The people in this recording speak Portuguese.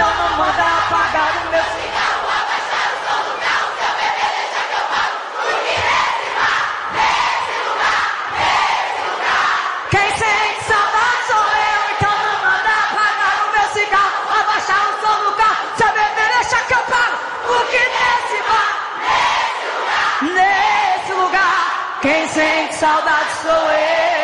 então não manda apagar o meu cigarro. Abaixar o som do carro, se eu beber deixa que eu pago. Porque nesse bar, nesse lugar. Quem sente saudade sou eu, então não manda apagar o meu cigarro. Abaixar o som do carro, se eu beber deixa que eu pago. Porque nesse bar, nesse lugar, quem sente saudade sou eu.